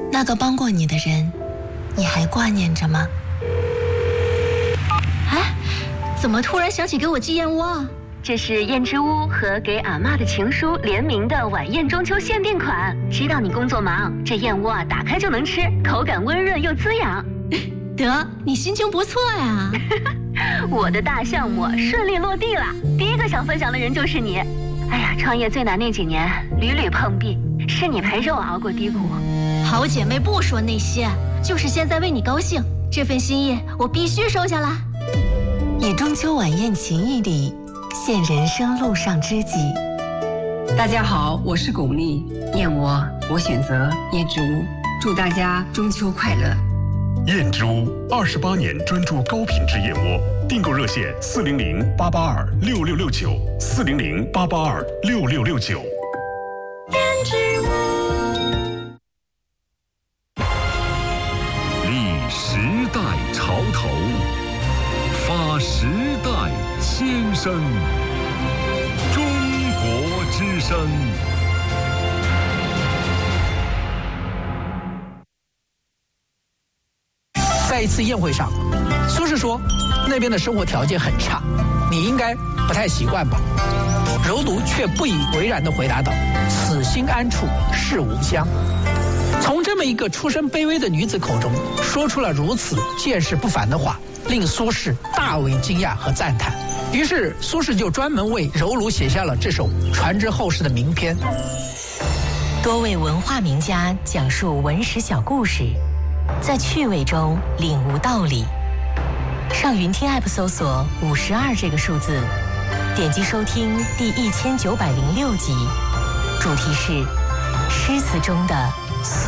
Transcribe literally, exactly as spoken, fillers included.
那个帮过你的人，你还挂念着吗？ 哎，怎么突然想起给我寄燕窝啊？ 这是燕之屋和给阿嬷的情书联名的晚宴中秋限定款。知道你工作忙，这燕窝啊打开就能吃，口感温润又滋养。 得，你心情不错呀。 我的大项目顺利落地了，第一个想分享的人就是你。哎呀，创业最难那几年，屡屡碰壁，是你陪着我熬过低谷。 好姐妹不说那些，就是现在为你高兴，这份心意我必须收下来。 以中秋晚宴情谊里，现人生路上知己。 大家好，我是巩俐，燕窝我选择燕之屋，祝大家中秋快乐。 燕之屋二十八年专注高品质燕窝，订购热线四零零八八二六六六九四零零八八二六六六九。 燕之屋， 立时代潮头，发时代先声，中国之声。 在一次宴会上，苏轼说那边的生活条件很差，你应该不太习惯吧？柔奴却不以为然地回答道：此心安处是吾乡。从这么一个出身卑微的女子口中说出了如此见识不凡的话，令苏轼大为惊讶和赞叹。于是苏轼就专门为柔奴写下了这首传之后世的名篇。 多位文化名家讲述文史小故事，在趣味中领悟道理。上云听 App 搜索五十二这个数字，点击收听第一千九百零六集，主题是诗词中的